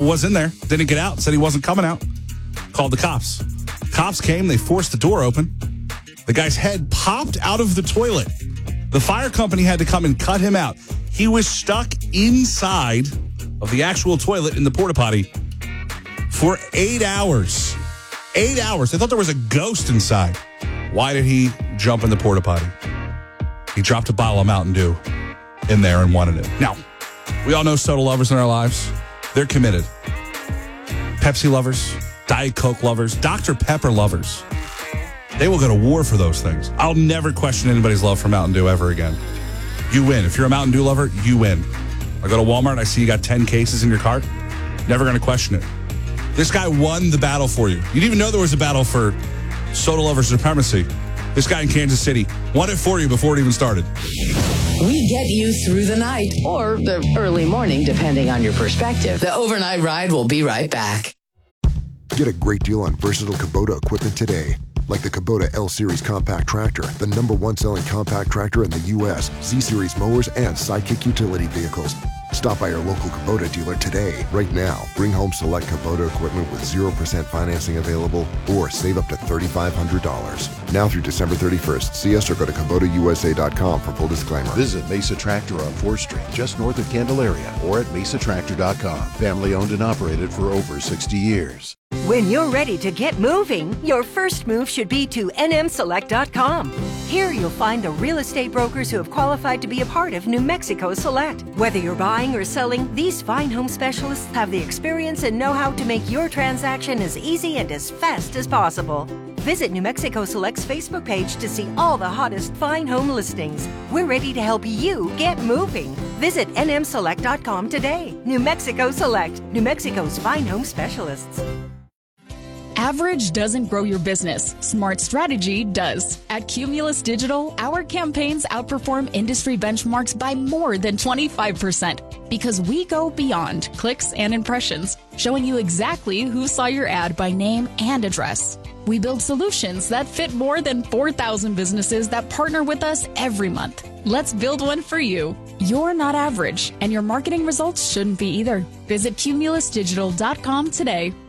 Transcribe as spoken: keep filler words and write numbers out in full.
was in there, didn't get out, said he wasn't coming out. Called the cops. Cops came, they forced the door open. The guy's head popped out of the toilet. The fire company had to come and cut him out. He was stuck inside of the actual toilet in the porta potty for eight hours. Eight hours. They thought there was a ghost inside. Why did he jump in the porta potty? He dropped a bottle of Mountain Dew in there and wanted it. Now, we all know soda lovers in our lives. They're committed. Pepsi lovers, Diet Coke lovers, Doctor Pepper lovers. They will go to war for those things. I'll never question anybody's love for Mountain Dew ever again. You win. If you're a Mountain Dew lover, you win. I go to Walmart and I see you got ten cases in your cart. Never going to question it. This guy won the battle for you. You didn't even know there was a battle for soda lover supremacy. This guy in Kansas City won it for you before it even started. We get you through the night or the early morning, depending on your perspective. The overnight ride will be right back. Get a great deal on versatile Kubota equipment today. Like the Kubota L-Series compact tractor, the number one selling compact tractor in the U S, Z-Series mowers, and Sidekick utility vehicles. Stop by your local Kubota dealer today. Right now, bring home select Kubota equipment with zero percent financing available or save up to three thousand five hundred dollars. Now through December thirty-first. See us or go to Kubota U S A dot com for full disclaimer. Visit Mesa Tractor on fourth Street, just north of Candelaria, or at mesa tractor dot com. Family owned and operated for over sixty years. When you're ready to get moving, your first move should be to N M select dot com. Here you'll find the real estate brokers who have qualified to be a part of New Mexico Select. Whether you're buying or selling, these fine home specialists have the experience and know-how to make your transaction as easy and as fast as possible. Visit New Mexico Select's Facebook page to see all the hottest fine home listings. We're ready to help you get moving. Visit N M select dot com today. New Mexico Select, New Mexico's fine home specialists. Average doesn't grow your business. Smart strategy does. At Cumulus Digital, our campaigns outperform industry benchmarks by more than twenty-five percent because we go beyond clicks and impressions, showing you exactly who saw your ad by name and address. We build solutions that fit more than four thousand businesses that partner with us every month. Let's build one for you. You're not average, and your marketing results shouldn't be either. Visit Cumulus Digital dot com today.